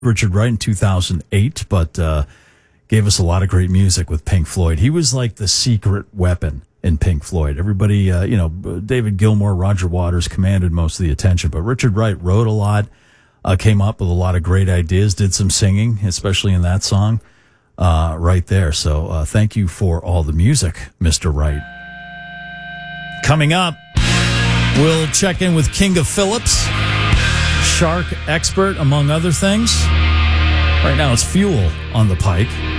Richard Wright in 2008, but gave us a lot of great music with Pink Floyd. He was like the secret weapon in Pink Floyd. Everybody, David Gilmour, Roger Waters commanded most of the attention, but Richard Wright wrote a lot, came up with a lot of great ideas, did some singing, especially in that song right there. So thank you for all the music, Mr. Wright. Coming up, we'll check in with King of Phillips, shark expert, among other things. Right now it's Fuel on the pike.